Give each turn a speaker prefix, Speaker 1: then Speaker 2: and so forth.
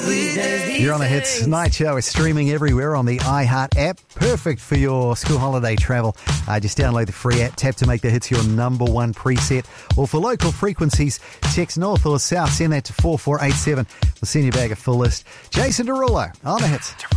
Speaker 1: You're on the Hits Night Show. Is streaming everywhere on the iHeart app. Perfect for your school holiday travel. Just download the free app. Tap to make the Hits your number one preset. Or for local frequencies, text north or south. Send that to 4487. We'll send you back a full list. Jason Derulo on the Hits.